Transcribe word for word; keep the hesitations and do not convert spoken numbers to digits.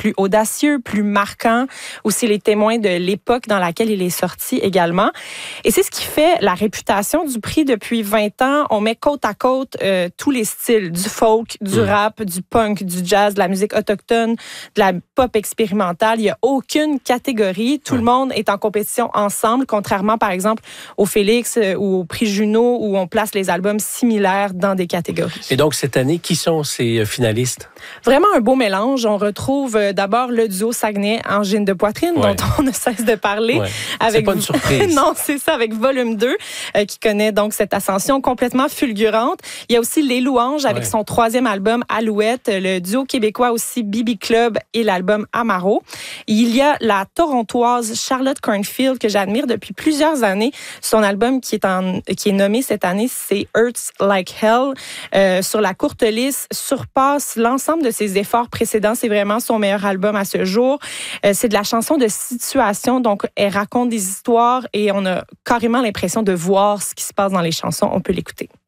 plus audacieux, plus marquant. Aussi les témoins de l'époque dans laquelle il est sorti également. Et c'est ce qui fait la réputation du prix depuis vingt ans. On met côte à côte euh, tous les styles, du folk, du mmh. rap, du punk, du jazz, de la musique autochtone, de la pop expérimentale. Il n'y a aucune catégorie. Tout ouais. le monde est en compétition ensemble, contrairement par exemple au Félix euh, ou au prix Juno où on place les albums similaires dans des catégories. Et donc cette année, qui sont ces finalistes? Vraiment un beau mélange. On retrouve euh, d'abord le duo Saguenay Angine de poitrine ouais. dont on ne cesse de parler. Ouais. Avec... C'est pas une surprise. Non, c'est ça, avec Volume deux, euh, qui connaît donc cette ascension complètement fulgurante. Il y a aussi Les Louanges avec ouais. son troisième album Alouette, le duo québécois aussi Bibi Club et l'album Amaro. Il y a la Torontoise Charlotte Cornfield que j'admire depuis plusieurs années. Son album qui est, en, qui est nommé cette année, c'est Hurts Like Hell. Euh, sur la courte liste, surpasse l'ensemble de ses efforts précédents. C'est vraiment son meilleur album à ce jour. Euh, c'est de la chanson de situation, donc elle raconte des histoires et on a carrément l'impression de voir ce qui se passe dans les chansons. On peut l'écouter.